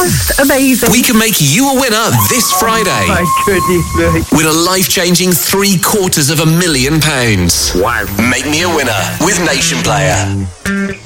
most amazing. We can make you a winner this Friday. My goodness me. Win a life-changing £750,000. Wow. Make me a winner with Nation Player.